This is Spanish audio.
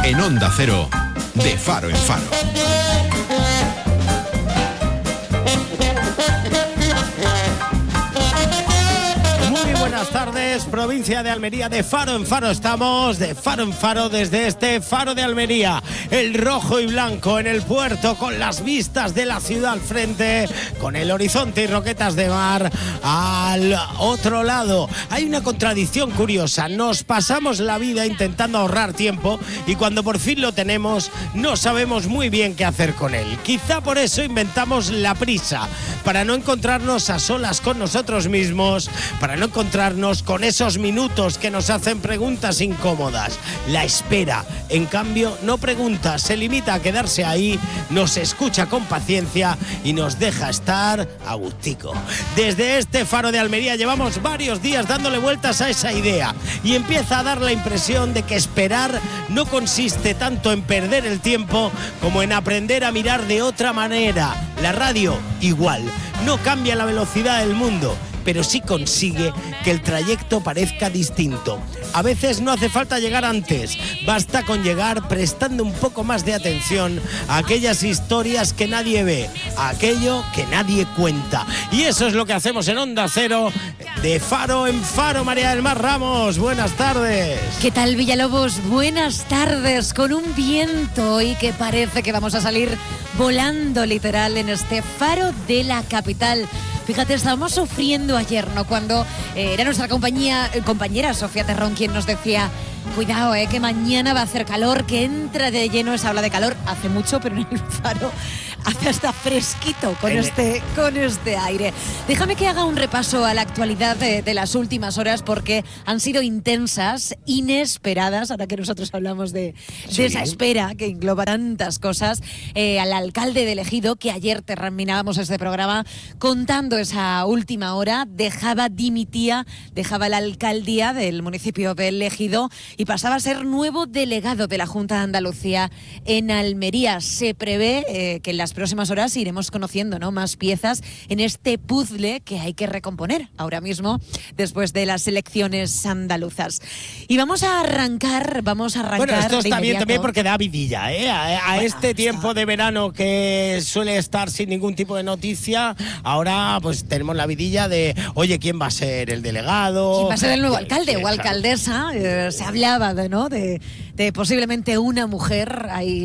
En Onda Cero, de Faro en Faro. Buenas tardes, provincia de Almería, de Faro en Faro estamos, de Faro en Faro desde este Faro de Almería, el rojo y blanco en el puerto con las vistas de la ciudad al frente, con el horizonte y roquetas de mar al otro lado. Hay una contradicción curiosa, nos pasamos la vida intentando ahorrar tiempo y cuando por fin lo tenemos no sabemos muy bien qué hacer con él. Quizá por eso inventamos la prisa, para no encontrarnos a solas con nosotros mismos, para no encontrarnos con esos minutos que nos hacen preguntas incómodas. La espera, en cambio, no pregunta, se limita a quedarse ahí, nos escucha con paciencia y nos deja estar a gustico. Desde este Faro de Almería llevamos varios días dándole vueltas a esa idea y empieza a dar la impresión de que esperar no consiste tanto en perder el tiempo como en aprender a mirar de otra manera. La radio, igual, no cambia la velocidad del mundo, pero sí consigue que el trayecto parezca distinto. A veces no hace falta llegar antes, basta con llegar prestando un poco más de atención a aquellas historias que nadie ve, a aquello que nadie cuenta. Y eso es lo que hacemos en Onda Cero, de Faro en Faro. María del Mar Ramos, buenas tardes. ¿Qué tal, Villalobos? Buenas tardes, con un viento y que parece que vamos a salir volando literal en este Faro de la capital. Fíjate, estábamos sufriendo ayer, ¿no? Cuando era nuestra compañera Sofía Terrón quien nos decía: cuidado, que mañana va a hacer calor, que entra de lleno esa ola de calor. Hace mucho, pero en el Faro hace hasta fresquito con este aire. Déjame que haga un repaso a la actualidad de las últimas horas, porque han sido intensas, inesperadas, ahora que nosotros hablamos de esa espera que engloba tantas cosas. Al alcalde de Ejido, que ayer terminábamos este programa contando esa última hora, dimitía la alcaldía del municipio de Ejido y pasaba a ser nuevo delegado de la Junta de Andalucía en Almería. Se prevé que en las próximas horas iremos conociendo, ¿no?, más piezas en este puzzle que hay que recomponer ahora mismo después de las elecciones andaluzas. Y vamos a arrancar. Bueno, esto está bien también porque da vidilla, a este tiempo de verano que suele estar sin ningún tipo de noticia. Ahora pues tenemos la vidilla de, oye, ¿quién va a ser el delegado? ¿Quién va a ser el nuevo alcalde o alcaldesa? Se hablaba de posiblemente una mujer ahí